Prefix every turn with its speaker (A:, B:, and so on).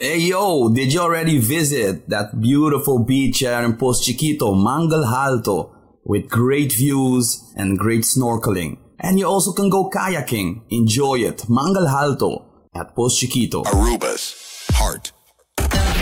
A: Hey yo, did you already visit that beautiful beach here in Post Chiquito, Mangal Alto, with great views and great snorkeling? And you also can go kayaking. Enjoy it. Mangal Alto at Post Chiquito.
B: Aruba's heart